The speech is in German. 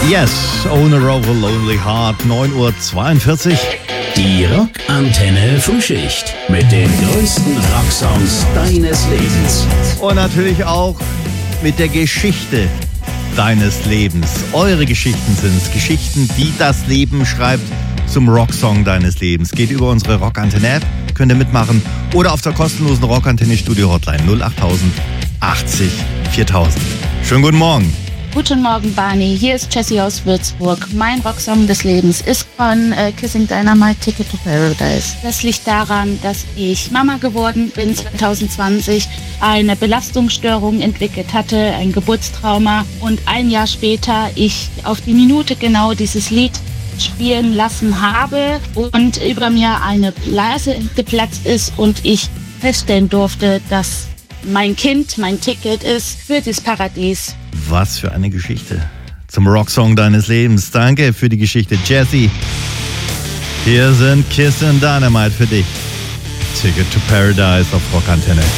Yes, Owner of a Lonely Heart, 9:42 Uhr. Die Rockantenne Frühschicht mit den größten Rocksongs deines Lebens. Und natürlich auch mit der Geschichte deines Lebens. Eure Geschichten sind es. Geschichten, die das Leben schreibt zum Rocksong deines Lebens. Geht über unsere Rockantenne-App, könnt ihr mitmachen. Oder auf der kostenlosen Rockantenne-Studio-Hotline 08000 80 4000. Schönen guten Morgen. Guten Morgen, Barney. Hier ist Jessie aus Würzburg. Mein Rocksong des Lebens ist von Kissing Dynamite, Ticket to Paradise. Das liegt daran, dass ich Mama geworden bin 2020, eine Belastungsstörung entwickelt hatte, ein Geburtstrauma und ein Jahr später ich auf die Minute genau dieses Lied spielen lassen habe und über mir eine Blase geplatzt ist und ich feststellen durfte, dass mein Kind mein Ticket ist für das Paradies. Was für eine Geschichte zum Rocksong deines Lebens. Danke für die Geschichte, Jessie. Hier sind Kiss and Dynamite für dich. Ticket to Paradise auf Rockantenne.